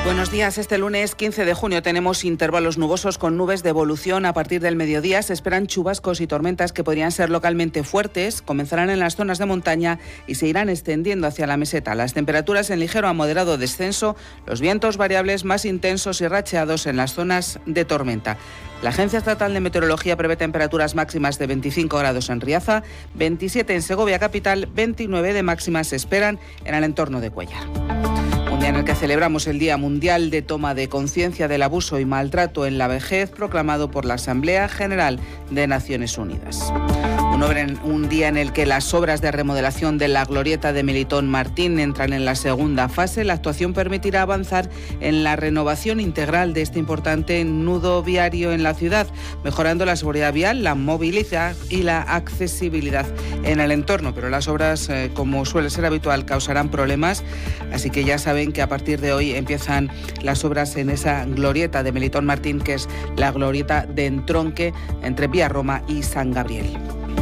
Buenos días. Este lunes 15 de junio tenemos intervalos nubosos con nubes de evolución. A partir del mediodía se esperan chubascos y tormentas que podrían ser localmente fuertes, comenzarán en las zonas de montaña y se irán extendiendo hacia la meseta. Las temperaturas en ligero a moderado descenso, los vientos variables más intensos y racheados en las zonas de tormenta. La Agencia Estatal de Meteorología prevé temperaturas máximas de 25 grados en Riaza, 27 en Segovia capital, 29 de máximas se esperan en el entorno de Cuéllar. Un día en el que celebramos el Día Mundial de Toma de Conciencia del Abuso y Maltrato en la Vejez, proclamado por la Asamblea General de Naciones Unidas. Un día en el que las obras de remodelación de la glorieta de Melitón Martín entran en la segunda fase. La actuación permitirá avanzar en la renovación integral de este importante nudo viario en la ciudad, mejorando la seguridad vial, la movilidad y la accesibilidad en el entorno. Pero las obras, como suele ser habitual, causarán problemas, así que ya saben que a partir de hoy empiezan las obras en esa glorieta de Melitón Martín, que es la glorieta de entronque entre Vía Roma y San Gabriel.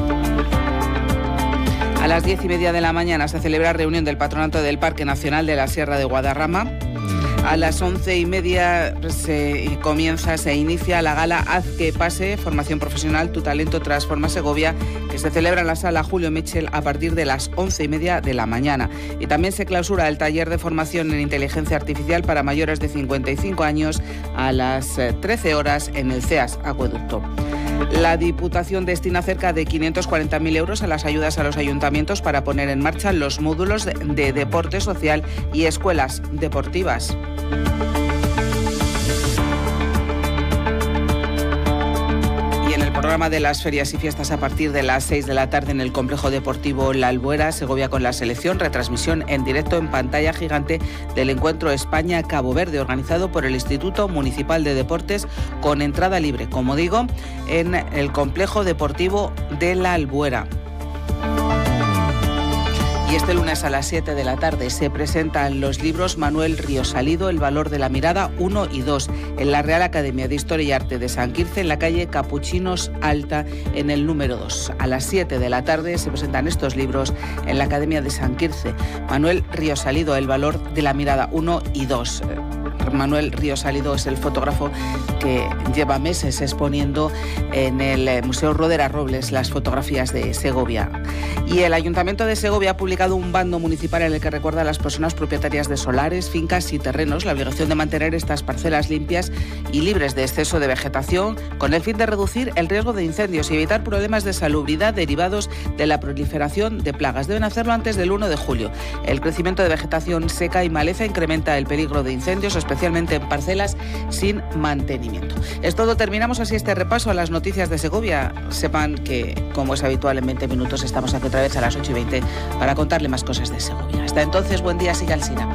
A las 10:30 de la mañana se celebra reunión del Patronato del Parque Nacional de la Sierra de Guadarrama. A las 11:30 se inicia la gala Haz que pase, formación profesional, tu talento transforma Segovia, que se celebra en la sala Julio Mitchell a partir de las 11:30 de la mañana. Y también se clausura el taller de formación en inteligencia artificial para mayores de 55 años a las 13 horas en el CEAS Acueducto. La Diputación destina cerca de 540.000 euros a las ayudas a los ayuntamientos para poner en marcha los módulos de deporte social y escuelas deportivas. Programa de las ferias y fiestas a partir de las 6 de la tarde en el complejo deportivo La Albuera, Segovia con la selección, retransmisión en directo en pantalla gigante del encuentro España-Cabo Verde, organizado por el Instituto Municipal de Deportes, con entrada libre, como digo, en el complejo deportivo de La Albuera. Y este lunes a las 7 de la tarde se presentan los libros Manuel Riosalido, El valor de la mirada 1 y 2, en la Real Academia de Historia y Arte de San Quirce, en la calle Capuchinos Alta, en el número 2. A las 7 de la tarde se presentan estos libros en la Academia de San Quirce. Manuel Riosalido, El valor de la mirada 1 y 2. Manuel Riosalido es el fotógrafo que lleva meses exponiendo en el Museo Rodera Robles las fotografías de Segovia. Y el Ayuntamiento de Segovia ha publicado un bando municipal en el que recuerda a las personas propietarias de solares, fincas y terrenos la obligación de mantener estas parcelas limpias y libres de exceso de vegetación, con el fin de reducir el riesgo de incendios y evitar problemas de salubridad derivados de la proliferación de plagas. Deben hacerlo antes del 1 de julio. El crecimiento de vegetación seca y maleza incrementa el peligro de incendios, especialmente en parcelas sin mantenimiento. Es todo, terminamos así este repaso a las noticias de Segovia. Sepan que, como es habitual, en 20 minutos estamos aquí otra vez a las 8:20 para contarle más cosas de Segovia. Hasta entonces, buen día, siga Alsina.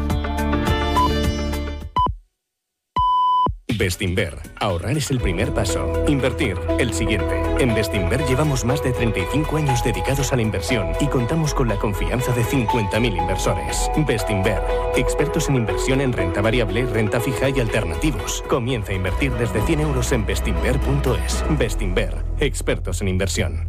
Bestinver. Ahorrar es el primer paso. Invertir, el siguiente. En Bestinver llevamos más de 35 años dedicados a la inversión y contamos con la confianza de 50.000 inversores. Bestinver. Expertos en inversión en renta variable, renta fija y alternativos. Comienza a invertir desde 100 euros en bestinver.es. Bestinver. Expertos en inversión.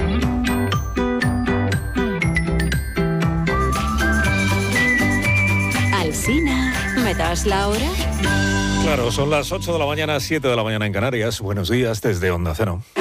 Alsina, ¿me das la hora? Claro, son las 8 de la mañana, 7 de la mañana en Canarias. Buenos días desde Onda Cero.